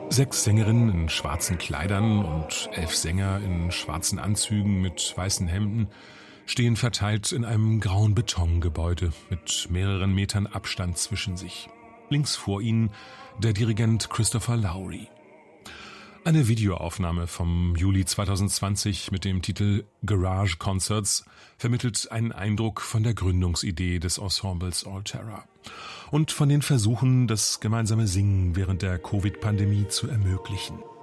6 Sängerinnen in schwarzen Kleidern und 11 Sänger in schwarzen Anzügen mit weißen Hemden stehen verteilt in einem grauen Betongebäude mit mehreren Metern Abstand zwischen sich. Links vor ihnen der Dirigent Christopher Lowry. Eine Videoaufnahme vom Juli 2020 mit dem Titel Garage Concerts vermittelt einen Eindruck von der Gründungsidee des Ensembles Alterra und von den Versuchen, das gemeinsame Singen während der Covid-Pandemie zu ermöglichen.